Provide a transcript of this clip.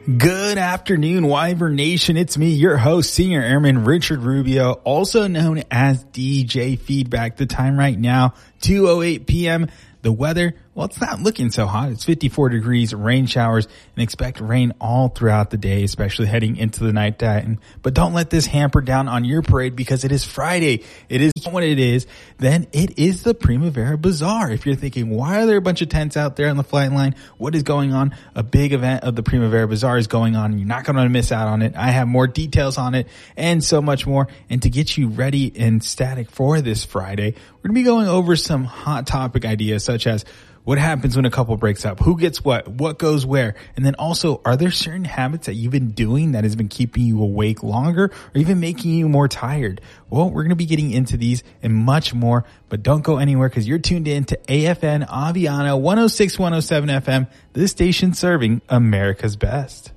Good afternoon, Wyvern Nation. It's me, your host, Senior Airman Richard Rubio, also known as DJ Feedback. The time right now, 2:08 p.m. The weather, well, it's not looking so hot. It's 54 degrees, rain showers, and expect rain all throughout the day, especially heading into the night time. But don't let this hamper down on your parade because it is Friday. It is what it is. Then it is the Primavera Bazaar. If you're thinking, why are there a bunch of tents out there on the flight line? What is going on? A big event of the Primavera Bazaar is going on. You're not going to miss out on it. I have more details on it and so much more. And to get you ready and static for this Friday, we're going to be going over some hot topic ideas such as what happens when a couple breaks up, who gets what goes where, and then also, are there certain habits that you've been doing that has been keeping you awake longer or even making you more tired? Well, we're going to be getting into these and much more, but don't go anywhere because you're tuned in to AFN Aviano 106.107 FM, this station serving America's best.